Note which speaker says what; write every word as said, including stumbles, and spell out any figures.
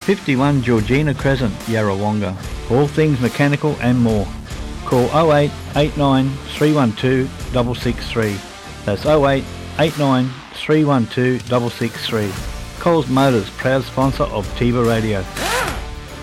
Speaker 1: fifty-one Georgina Crescent, Yarrawonga. All things mechanical and more. Call oh eight eight nine three one two six six three. That's oh eight eight nine three one two six six three. Coles Motors, proud sponsor of Tiva Radio.